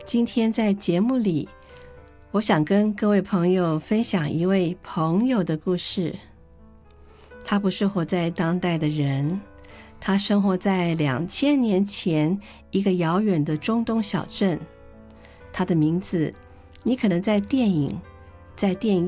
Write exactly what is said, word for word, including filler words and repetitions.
今天在节目里，我想跟各位朋友分享一位朋友的故事。他不是活在当代的人，他生活在两千年前一个遥远的中东小镇。他的名字，你可能在电影、在电影